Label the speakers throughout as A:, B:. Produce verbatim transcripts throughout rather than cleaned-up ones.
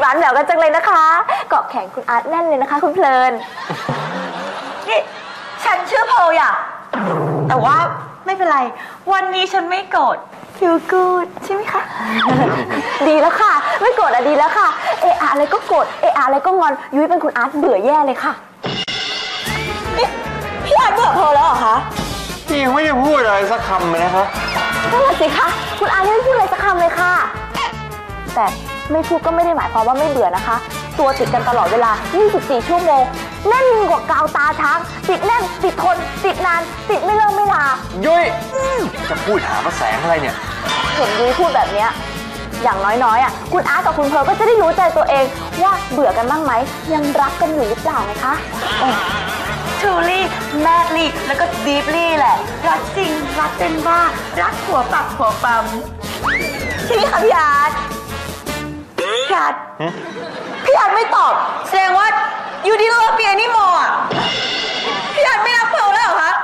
A: วานแหววกันจังเลยนะคะเกาะแขนคุณอาร์ตแน่นเลยนะคะคุณเพลิน
B: นี่ฉันชื่อโพลอ่ะแต่ว่าไม่เป็นไรวันนี้ฉันไม่โกรธ
A: you good ใช่ไหมคะดีแล้วค่ะไม่โกรธอะดีแล้วค่ะเออาอะไรก็โกรธเออาอะไรก็งอนยุ้ยเป็นคุณอาร์ตเบื่อแย่เลยค่ะ
B: นี่พี่อาร์ตเบื่อโพลแล้วเหรอคะ
C: พี่ยังไม่ได้พูดอะไรสักคำเลยนะคะ
A: นั่นแหละสิคะคุณอาร์ตไม่พูดอะไรสักคำเลยค่ะแต่ไม่พูดก็ไม่ได้หมายความว่าไม่เบื่อนะคะตัวติดกันตลอดเวลายี่สิบสี่ชั่วโมงแน่นยิ่งกว่ากาวตาช้างติดแน่นติดทนติดนานติดไม่เลิกไม่ลา
C: ยุ้ยจะพูดหาพระแสงอะไรเนี่ย
A: เห็นยุ้ยพูดแบบนี้อย่างน้อยๆอ่ะคุณอาร์ตกับคุณเพร์ลก็จะได้รู้ใจตัวเองว่าเบื่อกันบ้างไหมยังรักกันอยู่หรือเปล่าไงคะ
B: ทูลี่แมดลี่แล้วก็ดีฟลี่แหละรักจริงรักเป็นบ้ารักหัวปักหัวปั๊มใช่ไหมคะพี่อาร์ตพี่อาร์ตพี่อาร์ตไม่ตอบแสดงว่า you didn't love me anymore อ่ะพี่อาร์ตไม่รักเพร์ลแล้วเหรอคะ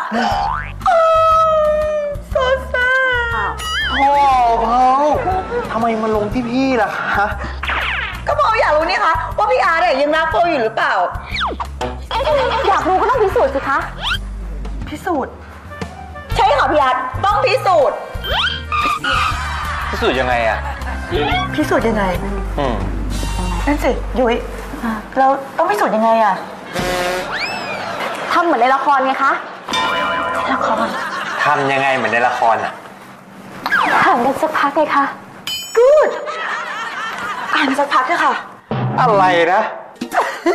B: โซซ่า
C: โอ้เพร์ลทำไมมาลงที่พี่ล่ะคะ
B: ก็เพร์ลอยากรู้นี่คะว่าพี่อาร์ตเนี่ยยังรักเพร์ลอยู่หรือเปล่า
A: อยากรู้ก็ต้องพิสูจน์สิคะ
B: พิสูจน์ใช่ค่ะพี่อาร์ตต้องพิสูจน์
C: พิสูจน์ยังไงอะ
B: พิสูจน์ยังไง
C: อืม
B: นั่นสิยุ้ยเราต้องพิสูจน์ยังไงอะ
A: ทำเหมือนในละครไงคะ
B: ละคร
C: ทำยังไงเหมือนในละครอะ
A: ห่างกันสักพักไงคะ
B: good อ่านสักพักเถอะค่ะ
C: อะไรนะ